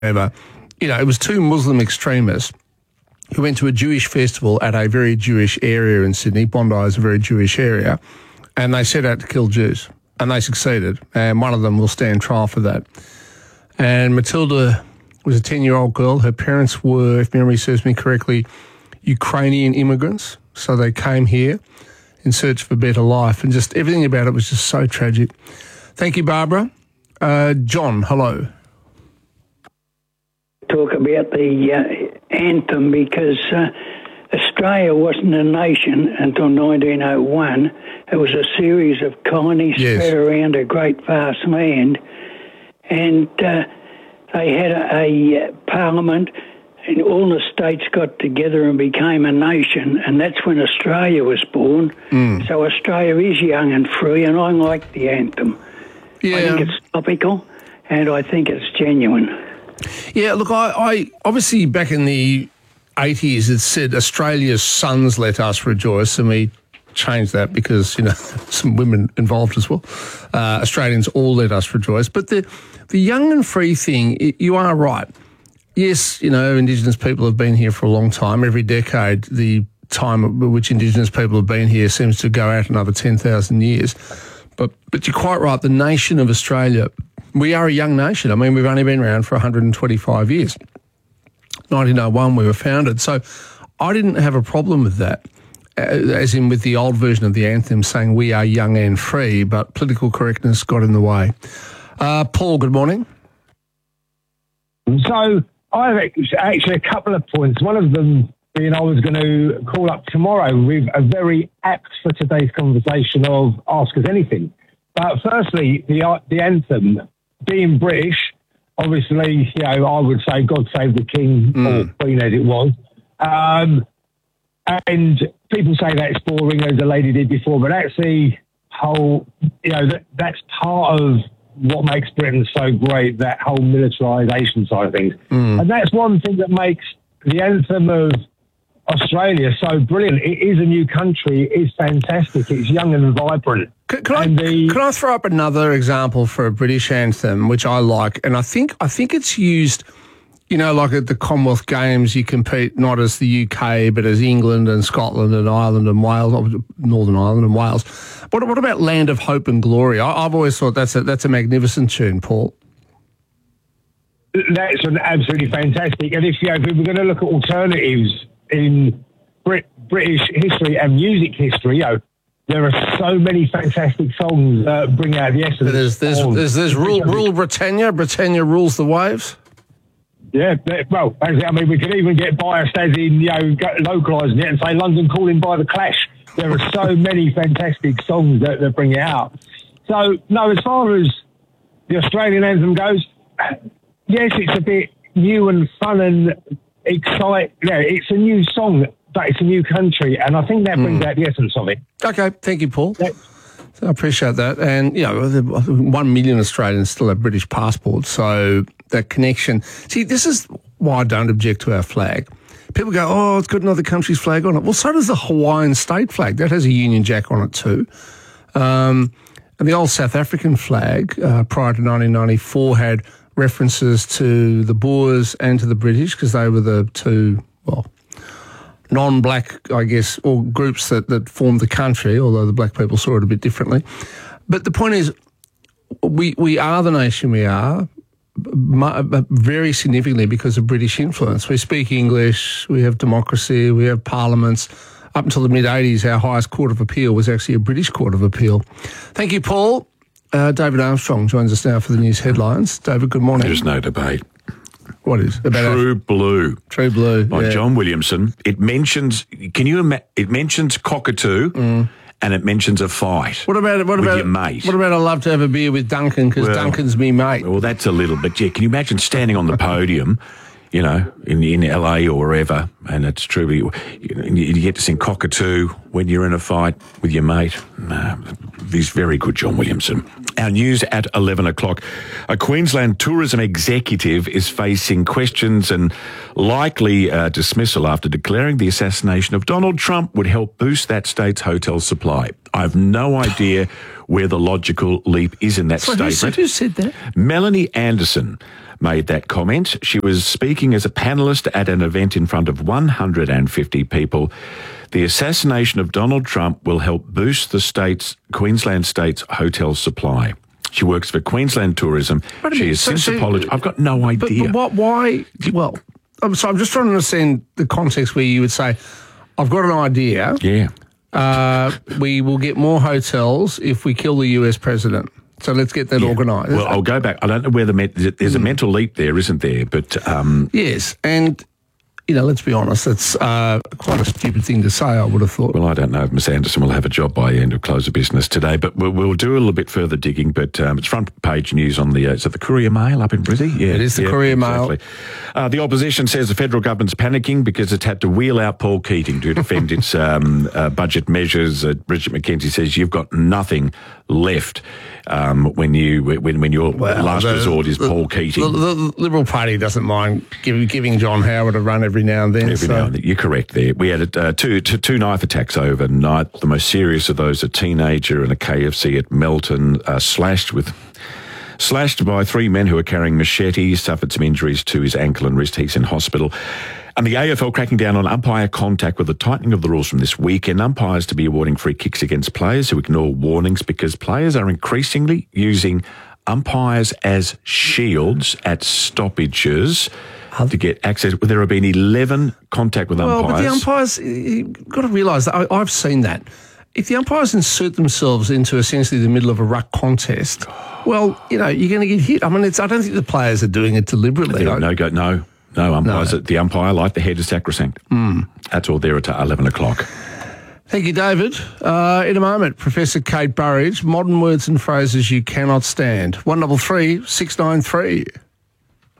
whatever. You know, it was two Muslim extremists who went to a Jewish festival at a very Jewish area in Sydney. Bondi is a very Jewish area. And they set out to kill Jews. And they succeeded. And one of them will stand trial for that. And Matilda was a 10-year-old girl. Her parents were, if memory serves me correctly, Ukrainian immigrants. So they came here in search of a better life. And just everything about it was just so tragic. Thank you, Barbara. John, hello. Talk about the anthem, because Australia wasn't a nation until 1901. It was a series of colonies spread around a great vast land, and they had a parliament, and all the states got together and became a nation, and that's when Australia was born. So Australia is young and free, and I like the anthem. I think it's topical, and I think it's genuine. Yeah, look, I obviously back in the 80s it said Australia's sons let us rejoice, and we changed that because, you know, some women involved as well. Australians all let us rejoice. But the young and free thing, you are right. Yes, you know, Indigenous people have been here for a long time. Every decade, the time at which Indigenous people have been here seems to go out another 10,000 years. But you're quite right, the nation of Australia, we are a young nation. I mean, we've only been around for 125 years. 1901 we were founded. So I didn't have a problem with that, as in with the old version of the anthem saying we are young and free, but political correctness got in the way. Paul, good morning. So I have actually a couple of points. One of them being I was going to call up tomorrow with a very apt for today's conversation of Ask Us Anything. But firstly, the anthem, being British, obviously, you know, I would say God Save the King, or Queen as it was. And people say that's boring, as the lady did before, but that's the whole, you know, that's part of what makes Britain so great, that whole militarisation side of things. And that's one thing that makes the anthem of Australia so brilliant. It is a new country. It is fantastic. It's young and vibrant. Can I throw up another example for a British anthem, which I like? And I think it's used, you know, like at the Commonwealth Games, you compete not as the UK, but as England and Scotland and Ireland and Wales, Northern Ireland and Wales. What about Land of Hope and Glory? I've always thought that's a magnificent tune, Paul. That's an absolutely fantastic. And if we were going to look at alternatives in British history and music history, you know, there are so many fantastic songs that bring out the essence. There's Rule Britannia. Britannia rules the waves. Yeah, well, I mean, we could even get biased as in, you know, localising it and say London Calling by The Clash. There are so many fantastic songs that bring it out. So, no, as far as the Australian anthem goes, yes, it's a bit new and fun and exciting. Yeah, it's a new song, but it's a new country, and I think that brings out the essence of it. Okay, thank you, Paul. I appreciate that. And, you know, 1 million Australians still have British passports, so that connection. See, this is why I don't object to our flag. People go, oh, it's got another country's flag on it. Well, so does the Hawaiian state flag. That has a Union Jack on it too. And the old South African flag, prior to 1994, had references to the Boers and to the British, because they were the two, well, non-black, I guess, or groups that formed the country, although the black people saw it a bit differently. But the point is, we are the nation we are, very significantly because of British influence. We speak English, we have democracy, we have parliaments. Up until the mid-'80s, our highest court of appeal was actually a British court of appeal. Thank you, Paul. David Armstrong joins us now for the news headlines. David, good morning. There's no debate. What is? True Blue. True Blue. By John Williamson. It mentions, it mentions cockatoo and it mentions a fight. What about your mate? What about I love to have a beer with Duncan because Duncan's me mate? Well, that's a little bit, yeah. Can you imagine standing on the podium, you know, in LA or wherever, and it's true, you get to sing cockatoo when you're in a fight with your mate. He's very good, John Williamson. Our news at 11 o'clock. A Queensland tourism executive is facing questions and likely dismissal after declaring the assassination of Donald Trump would help boost that state's hotel supply. I have no idea where the logical leap is in that statement. Who said that? Melanie Anderson. made that comment. She was speaking as a panellist at an event in front of 150 people. The assassination of Donald Trump will help boost the Queensland State's hotel supply. She works for Queensland Tourism. She has since apologised. I've got no idea. But why? Well, I'm just trying to understand the context where you would say, I've got an idea. Yeah. We will get more hotels if we kill the US president. So let's get that organised. Well, I'll go back. I don't know where there's a mental leap there, isn't there? But yes, and let's be honest, it's quite a stupid thing to say, I would have thought. Well, I don't know if Miss Anderson will have a job by the end of close of business today, but we'll do a little bit further digging. But it's front page news on the, is it the Courier Mail up in Brizzy? Yeah, it is the Courier Mail. The opposition says the federal government's panicking because it's had to wheel out Paul Keating to defend its budget measures. Bridget McKenzie says you've got nothing left when your last resort is Paul Keating. The Liberal Party doesn't mind giving John Howard a run every now and then. Now and then. You're correct there. We had two knife attacks overnight. The most serious of those, a teenager and a KFC at Melton, slashed by three men who were carrying machetes, suffered some injuries to his ankle and wrist. He's in hospital. And the AFL cracking down on umpire contact with the tightening of the rules from this weekend. Umpires to be awarding free kicks against players who ignore warnings because players are increasingly using umpires as shields at stoppages to get access. There have been 11 contact with umpires. Well, but the umpires, you've got to realise that I've seen that. If the umpires insert themselves into essentially the middle of a ruck contest, well, you're going to get hit. I mean, I don't think the players are doing it deliberately. No, umpires. The umpire, like the head, is sacrosanct. That's all there at 11 o'clock. Thank you, David. In a moment, Professor Kate Burridge, modern words and phrases you cannot stand. 133 693.